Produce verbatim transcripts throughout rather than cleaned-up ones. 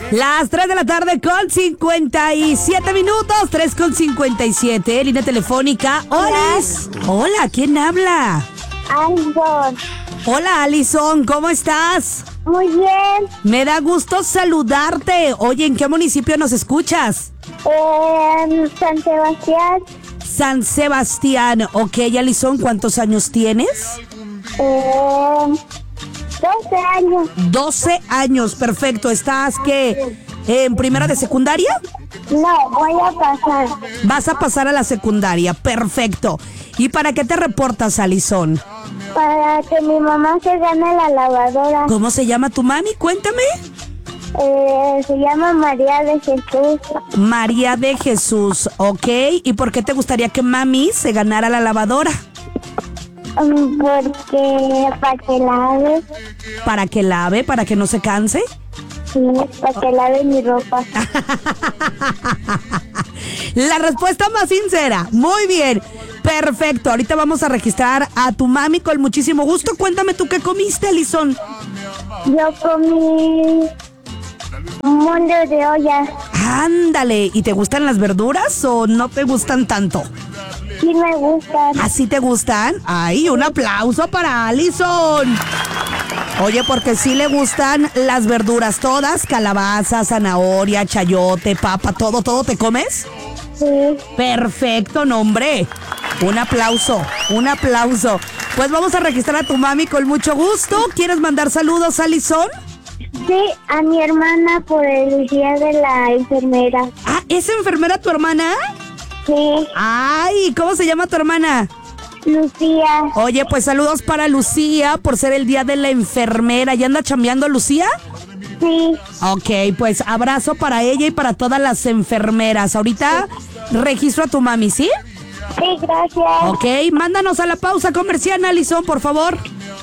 Las tres de la tarde con cincuenta y siete minutos, tres con cincuenta y siete, línea telefónica. Hola. Hola, ¿quién habla? Alison. Hola, Alison, ¿cómo estás? Muy bien. Me da gusto saludarte. Oye, ¿en qué municipio nos escuchas? En San Sebastián. San Sebastián. Ok, Alison, ¿cuántos años tienes? Eh, doce años. doce años, perfecto. ¿Estás qué? ¿En primera de secundaria? No, voy a pasar. Vas a pasar a la secundaria, perfecto. ¿Y para qué te reportas, Alison? Para que mi mamá se gane la lavadora. ¿Cómo se llama tu mami? Cuéntame. Eh, se llama María de Jesús. María de Jesús, ok. ¿Y por qué te gustaría que mami se ganara la lavadora? Um, porque para que lave. ¿Para que lave? ¿Para que no se canse? Sí, para que lave mi ropa. La respuesta más sincera. Muy bien. Perfecto. Ahorita vamos a registrar a tu mami con muchísimo gusto. Cuéntame tú qué comiste, Alison. Yo comí un molde de olla. Ándale. ¿Y te gustan las verduras o no te gustan tanto? Sí me gustan. ¿Así te gustan? ¡Ay, un aplauso para Alison! Oye, porque sí le gustan las verduras todas, calabaza, zanahoria, chayote, papa, todo, todo, ¿te comes? Sí. Perfecto, nombre. Un aplauso, un aplauso. Pues vamos a registrar a tu mami con mucho gusto. ¿Quieres mandar saludos, Alison? Sí, a mi hermana por el día de la enfermera. Ah, ¿es enfermera tu hermana? Sí. Ay, ¿cómo se llama tu hermana? Lucía. Oye, pues saludos para Lucía por ser el día de la enfermera. ¿Ya anda chambeando Lucía? Sí. Ok, pues abrazo para ella y para todas las enfermeras. Ahorita registro a tu mami, ¿sí? Sí, gracias. Ok, mándanos a la pausa comercial, Alison, por favor.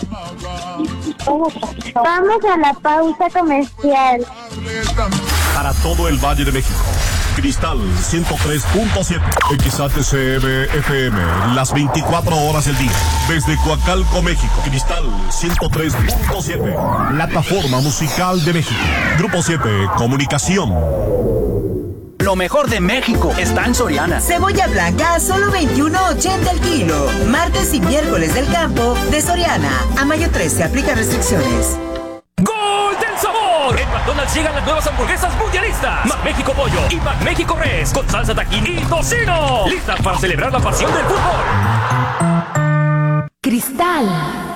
Vamos a la pausa comercial. Para todo el Valle de México, Cristal ciento tres punto siete, X H C M F M, las veinticuatro horas del día. Desde Coacalco, México, Cristal ciento tres punto siete, plataforma musical de México. Grupo siete, Comunicación. Lo mejor de México está en Soriana. Cebolla blanca a solo veintiuno ochenta el kilo. Martes y miércoles del campo de Soriana. A mayo trece aplica restricciones. ¡Gol del sabor! En McDonald's llegan las nuevas hamburguesas mundialistas. McMéxico Pollo y McMéxico Res con salsa tajín y tocino. Listas para celebrar la pasión del fútbol. Cristal.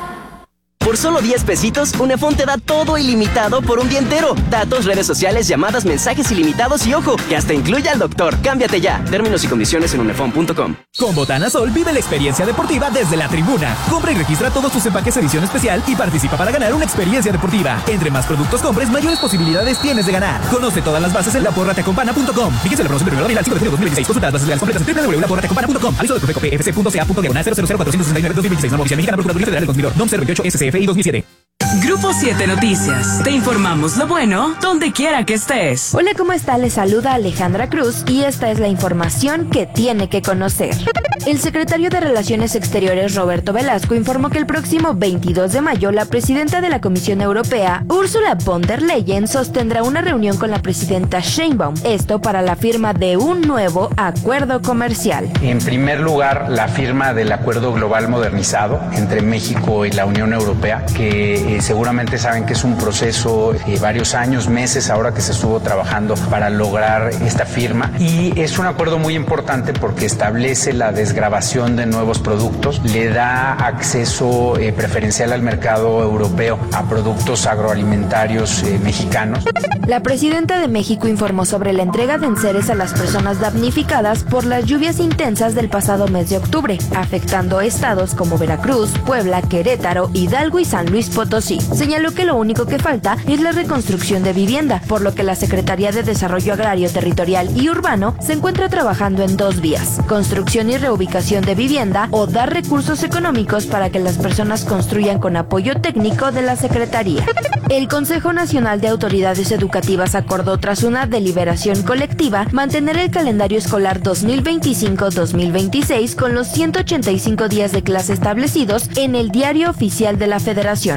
Por solo diez pesitos, Unefón te da todo ilimitado por un día entero. Datos, redes sociales, llamadas, mensajes ilimitados y ojo, que hasta incluye al doctor. Cámbiate ya. Términos y condiciones en unefón punto com. Con Botana Sol vive la experiencia deportiva desde la tribuna. Compra y registra todos tus empaques edición especial y participa para ganar una experiencia deportiva. Entre más productos compres, mayores posibilidades tienes de ganar. Conoce todas las bases en la porra te acompana punto com. Fíjese la promoción de primero de abril al cinco de junio de dos mil veintiséis. Consulta las bases legales completas en doble u doble u doble u punto la porra te acompana punto com. Aviso de Profeco P F C punto C A punto diagonal cero cero cero cuatro seis nueve dos mil veintiséis. Norma oficial mexicana Procuraduría Federal del Consumidor. NOM cero veintiocho S C F I dos mil siete. Grupo siete Noticias. Te informamos lo bueno donde quiera que estés. Hola, ¿cómo está? Les saluda Alejandra Cruz y esta es la información que tiene que conocer. El secretario de Relaciones Exteriores, Roberto Velasco, informó que el próximo veintidós de mayo la presidenta de la Comisión Europea, Ursula von der Leyen, sostendrá una reunión con la presidenta Sheinbaum. Esto para la firma de un nuevo acuerdo comercial. En primer lugar, la firma del Acuerdo Global Modernizado entre México y la Unión Europea, que eh, seguramente saben que es un proceso de eh, varios años, meses ahora que se estuvo trabajando para lograr esta firma. Y es un acuerdo muy importante porque establece la desgravación de nuevos productos, le da acceso eh, preferencial al mercado europeo a productos agroalimentarios eh, mexicanos. La presidenta de México informó sobre la entrega de enseres a las personas damnificadas por las lluvias intensas del pasado mes de octubre, afectando estados como Veracruz, Puebla, Querétaro, Hidalgo y San Luis Potosí. Señaló que lo único que falta es la reconstrucción de vivienda, por lo que la Secretaría de Desarrollo Agrario, Territorial y Urbano se encuentra trabajando en dos vías: construcción y reubicación de vivienda o dar recursos económicos para que las personas construyan con apoyo técnico de la Secretaría. El Consejo Nacional de Autoridades Educativas acordó, tras una deliberación colectiva, mantener el calendario escolar dos mil veinticinco dos mil veintiséis con los ciento ochenta y cinco días de clase establecidos en el Diario Oficial de la Federación. Por ello,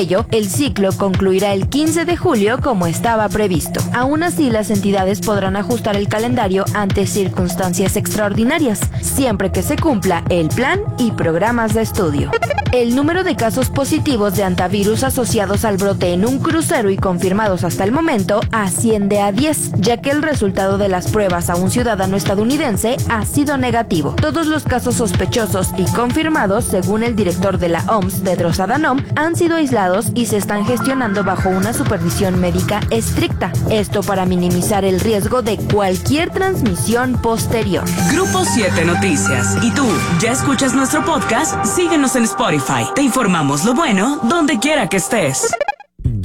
ello, el ciclo concluirá el quince de julio como estaba previsto. Aún así, las entidades podrán ajustar el calendario ante circunstancias extraordinarias, siempre que se cumpla el plan y programas de estudio. El número de casos positivos de antivirus asociados al brote en un crucero y confirmados hasta el momento asciende a diez, ya que el resultado de las pruebas a un ciudadano estadounidense ha sido negativo. Todos los casos sospechosos y confirmados, según el director de la O M S, Tedros Adhanom, han sido aislados y se están gestionando bajo una supervisión médica estricta. Esto para minimizar el riesgo de cualquier transmisión posterior. Grupo siete Noticias. ¿Y tú, ya escuchas nuestro podcast? Síguenos en Spotify. Te informamos lo bueno donde quiera que estés.